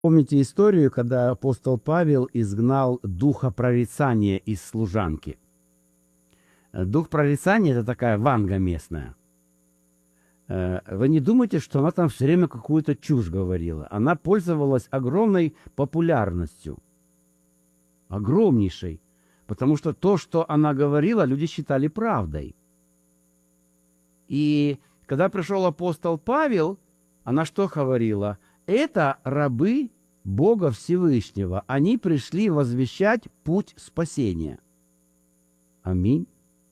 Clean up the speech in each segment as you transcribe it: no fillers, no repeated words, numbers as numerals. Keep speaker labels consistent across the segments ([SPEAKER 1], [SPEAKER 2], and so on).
[SPEAKER 1] Помните историю, когда апостол Павел изгнал духа прорицания из служанки? Дух прорицания – это такая ванга местная. Вы не думайте, что она там все время какую-то чушь говорила. Она пользовалась огромной популярностью. Огромнейшей. Потому что то, что она говорила, люди считали правдой. И когда пришел апостол Павел, она что говорила? Это рабы Бога Всевышнего. Они пришли возвещать путь спасения. Аминь.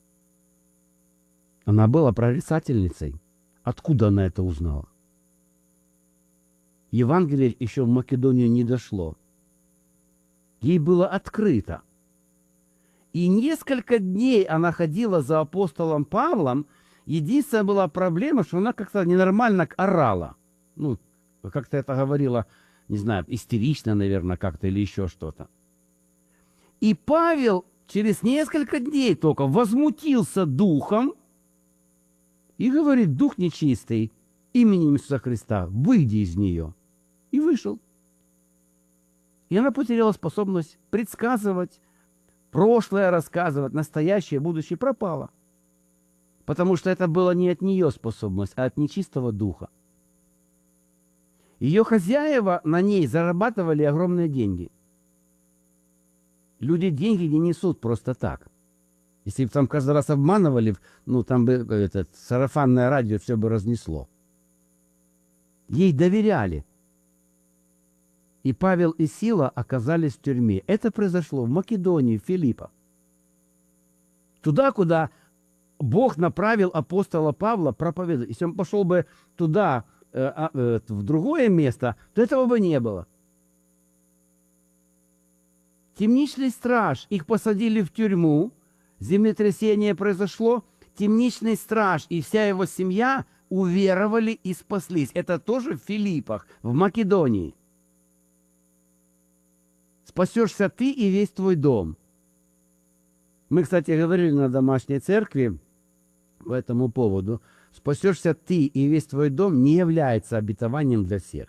[SPEAKER 1] Она была прорицательницей. Откуда она это узнала? Евангелие еще в Македонию не дошло. Ей было открыто. И несколько дней она ходила за апостолом Павлом. Единственная была проблема, что она как-то ненормально орала. Ну, как-то это говорила, не знаю, истерично, наверное, как-то или еще что-то. И Павел через несколько дней только возмутился духом и говорит: дух нечистый, именем Иисуса Христа, выйди из нее. И вышел. И она потеряла способность предсказывать, прошлое рассказывать, настоящее, будущее пропало. Потому что это была не от нее способность, а от нечистого духа. Ее хозяева на ней зарабатывали огромные деньги. Люди деньги не несут просто так. Если бы там каждый раз обманывали, ну там бы сарафанное радио все бы разнесло. Ей доверяли. И Павел и Сила оказались в тюрьме. Это произошло в Македонии, в Филиппах. Туда, куда Бог направил апостола Павла проповедовать. Если он пошел бы туда, в другое место, то этого бы не было. Темничный страж, их посадили в тюрьму, землетрясение произошло, темничный страж и вся его семья уверовали и спаслись. Это тоже в Филиппах, в Македонии. Спасешься ты и весь твой дом. Мы, кстати, говорили на домашней церкви по этому поводу. Спасешься ты и весь твой дом не является обетованием для всех.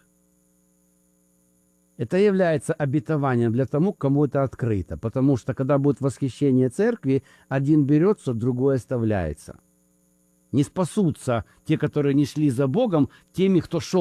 [SPEAKER 1] Это является обетованием для того, кому это открыто. Потому что, когда будет восхищение церкви, один берется, другой оставляется. Не спасутся те, которые не шли за Богом, теми, кто шел